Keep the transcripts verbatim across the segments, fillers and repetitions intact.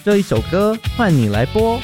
这一首歌换你来播，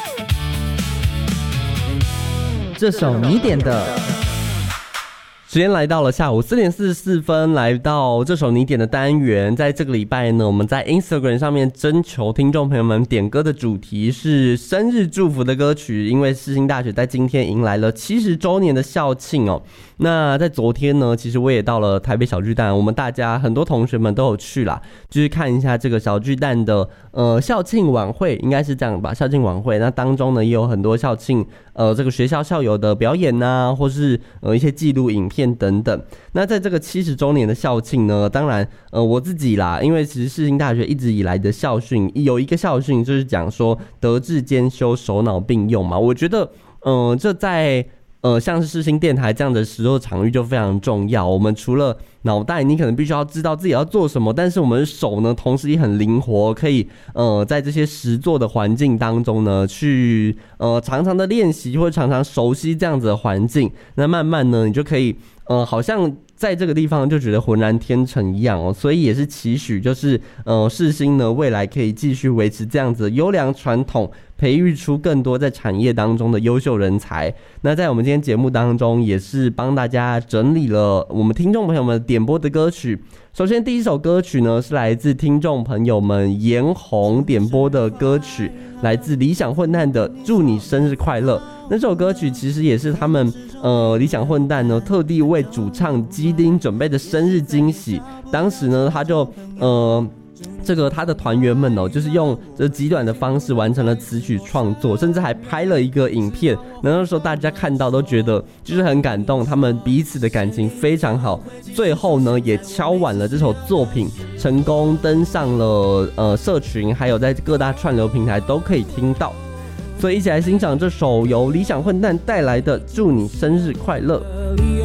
这首你点的。时间来到了下午四点四十四分，来到这首你点的单元。在这个礼拜呢，我们在 Instagram 上面征求听众朋友们点歌的主题是生日祝福的歌曲，因为世新大学在今天迎来了七十周年的校庆哦。那在昨天呢，其实我也到了台北小巨蛋，我们大家很多同学们都有去啦，就是看一下这个小巨蛋的呃校庆晚会，应该是这样吧？校庆晚会，那当中呢也有很多校庆呃这个学校校友的表演呐、啊，或是呃一些记录影片等等。那在这个七十周年的校庆呢，当然呃我自己啦，因为其实世新大学一直以来的校训有一个校训就是讲说德智兼修，手脑并用嘛。我觉得呃这在呃，像是世新电台这样的实作场域就非常重要。我们除了脑袋，你可能必须要知道自己要做什么，但是我们手呢，同时也很灵活，可以呃在这些实作的环境当中呢，去呃常常的练习或者常常熟悉这样子的环境。那慢慢呢，你就可以呃好像在这个地方就觉得浑然天成一样哦。所以也是期许，就是呃世新呢未来可以继续维持这样子的优良传统，培育出更多在产业当中的优秀人才。那在我们今天节目当中，也是帮大家整理了我们听众朋友们点播的歌曲。首先第一首歌曲呢，是来自听众朋友们颜红点播的歌曲，来自理想混蛋的《祝你生日快乐》。那这首歌曲其实也是他们呃理想混蛋呢特地为主唱基丁准备的生日惊喜。当时呢，他就呃。这个他的团员们哦，就是用这极短的方式完成了词曲创作，甚至还拍了一个影片。那时候大家看到都觉得就是很感动，他们彼此的感情非常好。最后呢，也敲完了这首作品，成功登上了呃社群，还有在各大串流平台都可以听到。所以一起来欣赏这首由理想混蛋带来的《祝你生日快乐》。